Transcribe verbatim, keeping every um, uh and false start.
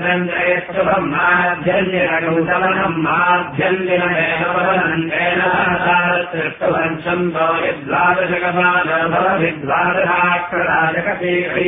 चन्द्रयस्तुभम् माध्यन्यनगौतमनम् माध्यन्यनमेन भवनन्देन सृष्टुवंशम् भवति द्वादशकपालभवति द्वादशाक्षराजकते